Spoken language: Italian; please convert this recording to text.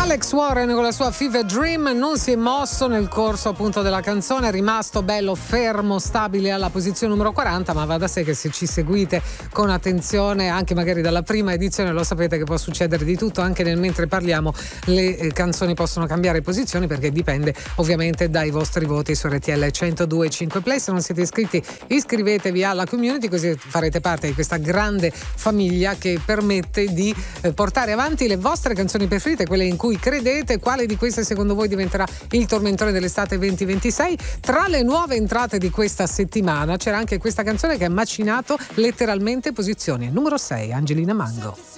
Alex Warren con la sua Fever Dream non si è mosso nel corso appunto della canzone, è rimasto bello fermo, stabile alla posizione numero 40, ma va da sé che se ci seguite con attenzione anche magari dalla prima edizione lo sapete che può succedere di tutto, anche nel mentre parliamo le canzoni possono cambiare posizioni perché dipende ovviamente dai vostri voti su RTL 102.5 Play. Se non siete iscritti iscrivetevi alla community così farete parte di questa grande famiglia che permette di portare avanti le vostre canzoni preferite, quelle in cui credete. Quale di queste secondo voi diventerà il tormentone dell'estate 2026? Tra le nuove entrate di questa settimana c'era anche questa canzone che ha macinato letteralmente posizioni. Numero 6, Angelina Mango.